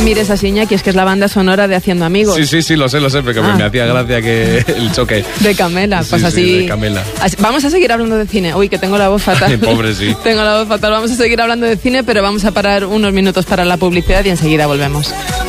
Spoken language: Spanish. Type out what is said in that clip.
mires así, Iñaki, es que es la banda sonora de Haciendo Amigos. Sí, lo sé, pero me hacía gracia que el choque. De Camela, pues sí, así. de Camela. Vamos a seguir hablando de cine. Uy, que tengo la voz fatal. Pobre, sí. Tengo la voz fatal. Vamos a seguir hablando de cine, pero vamos a parar unos minutos para la publicidad y enseguida volvemos.